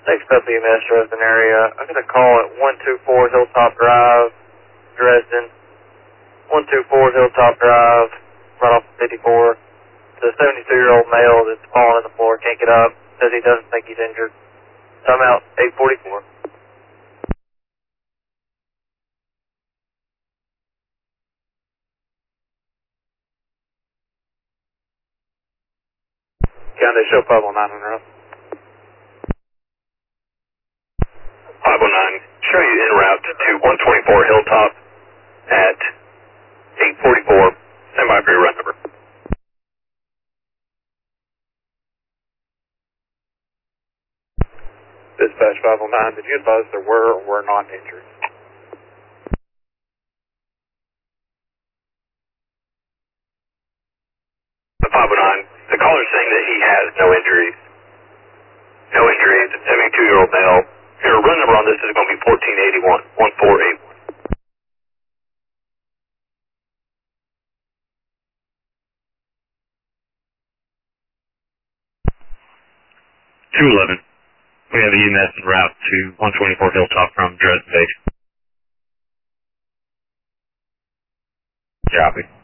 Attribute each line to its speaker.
Speaker 1: Next up, EMS Dresden area. I'm going to call at 124 Hilltop Drive, Dresden. 124 Hilltop Drive, right off of 54. The 72-year-old male that's falling on the floor, can't get up, says he doesn't think he's injured. I'm out 844. County, show 509 on route.
Speaker 2: 509, show you en route to 124 Hilltop at 844. Stand by for your run number.
Speaker 1: Dispatch 509, did you advise there were or were not injuries?
Speaker 2: The 509, the caller's saying that he has no injuries. No injuries, a 72-year-old male. Your run number on this is going to be 1481, 1481. 211. We have EMS en route to 124 Hilltop from Dresden Base. Copy.